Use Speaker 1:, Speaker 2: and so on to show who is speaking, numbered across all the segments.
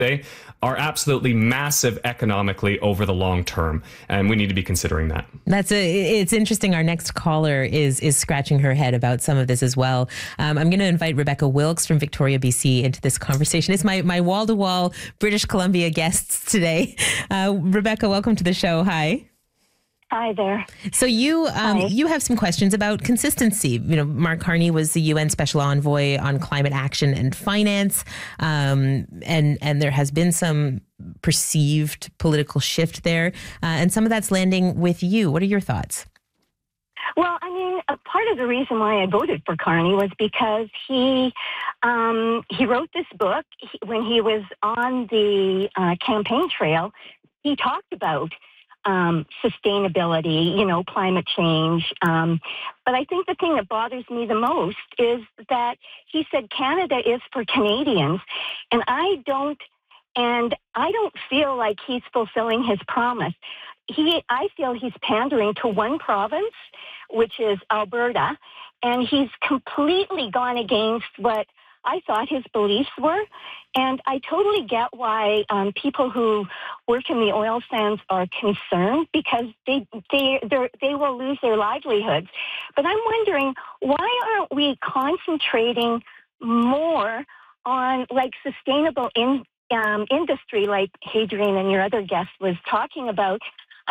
Speaker 1: they are absolutely massive economically over the long term, and we need to be considering that.
Speaker 2: It's interesting. Our next caller is scratching her head about some of this as well. I'm going to invite Rebecca Wilkes from Victoria, BC into this conversation. It's my wall-to-wall British Columbia guests today. Rebecca, welcome to the show. Hi.
Speaker 3: Hi there.
Speaker 2: So you have some questions about consistency. Mark Carney was the UN Special Envoy on Climate Action and Finance, and there has been some perceived political shift there, and some of that's landing with you. What are your thoughts?
Speaker 3: Well, a part of the reason why I voted for Carney was because he wrote this book when he was on the campaign trail. He talked about sustainability, climate change. But I think the thing that bothers me the most is that he said Canada is for Canadians, and I don't feel like he's fulfilling his promise. I feel he's pandering to one province, which is Alberta, and he's completely gone against what I thought his beliefs were. And I totally get why people who work in the oil sands are concerned, because they will lose their livelihoods. But I'm wondering, why aren't we concentrating more on sustainable industry, like Hadrian and your other guest was talking about?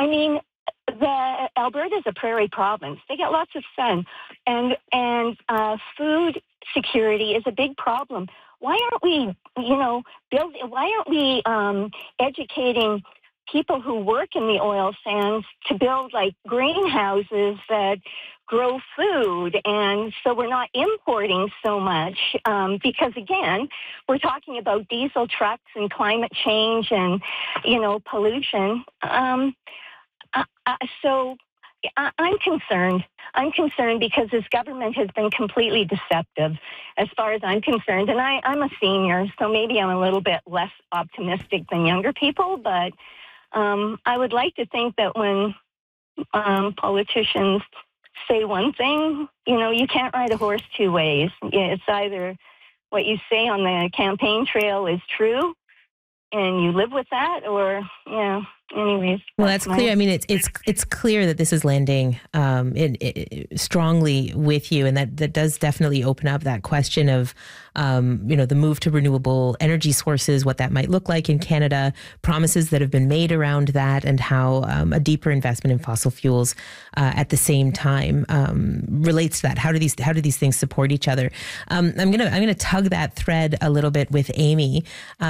Speaker 3: Alberta is a prairie province. They get lots of sun, and food security is a big problem. Why aren't we, why aren't we educating people who work in the oil sands to build greenhouses that grow food, and so we're not importing so much? Because again, we're talking about diesel trucks and climate change and pollution. So I'm concerned. I'm concerned because this government has been completely deceptive as far as I'm concerned. And I'm a senior, so maybe I'm a little bit less optimistic than younger people. But I would like to think that when politicians say one thing, you can't ride a horse two ways. It's either what you say on the campaign trail is true and you live with that, or, anyways.
Speaker 2: Well, that's clear. It's clear that this is landing strongly with you, and that does definitely open up that question of, the move to renewable energy sources, what that might look like in Canada, promises that have been made around that, and how a deeper investment in fossil fuels at the same time relates to that. How do these things support each other? I'm gonna tug that thread a little bit with Amy.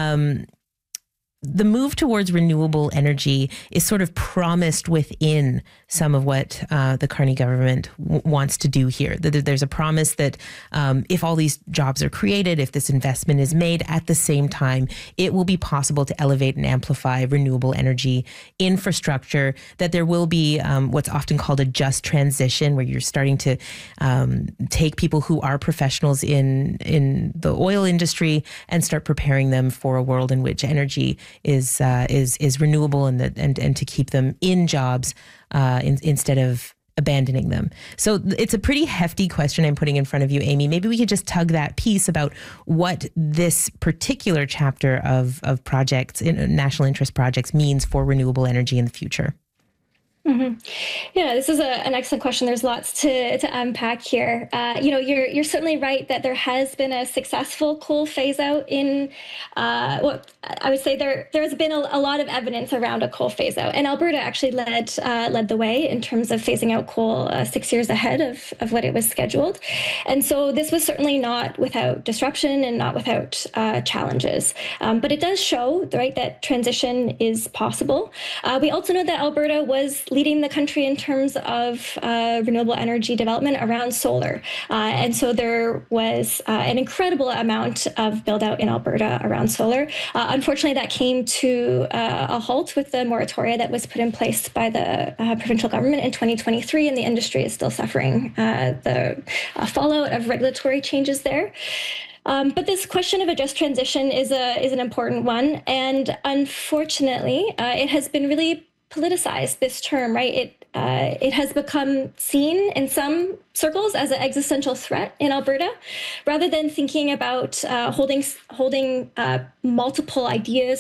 Speaker 2: The move towards renewable energy is sort of promised within some of what the Carney government wants to do here. There's a promise that if all these jobs are created, if this investment is made at the same time, it will be possible to elevate and amplify renewable energy infrastructure, that there will be what's often called a just transition, where you're starting to take people who are professionals in the oil industry and start preparing them for a world in which energy is renewable, and to keep them in jobs instead of abandoning them. So it's a pretty hefty question I'm putting in front of you, Amy. Maybe we could just tug that piece about what this particular chapter of projects, national interest projects, means for renewable energy in the future.
Speaker 4: Mm-hmm. Yeah, this is an excellent question. There's lots to unpack here. You're certainly right that there has been a successful coal phase out in, I would say there has been a lot of evidence around a coal phase out, and Alberta actually led the way in terms of phasing out coal 6 years ahead of what it was scheduled. And so this was certainly not without disruption and not without challenges. But it does show, right, that transition is possible. We also know that Alberta was leading the country in terms of renewable energy development around solar. And so there was an incredible amount of build out in Alberta around solar. Unfortunately, that came to a halt with the moratoria that was put in place by the provincial government in 2023, and the industry is still suffering the fallout of regulatory changes there. But this question of a just transition is an important one. And unfortunately, it has been really politicized, this term, right? it has become seen in some circles as an existential threat in Alberta, rather than thinking about holding multiple ideas